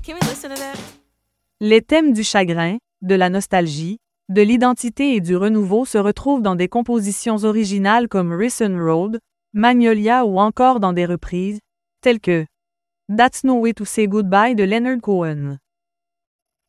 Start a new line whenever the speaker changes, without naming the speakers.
Can we listen to that?
Les thèmes du chagrin, de la nostalgie, de l'identité et du renouveau se retrouvent dans des compositions originales comme Ricin Road, Magnolia ou encore dans des reprises, telles que That's No Way to Say Goodbye de Leonard Cohen.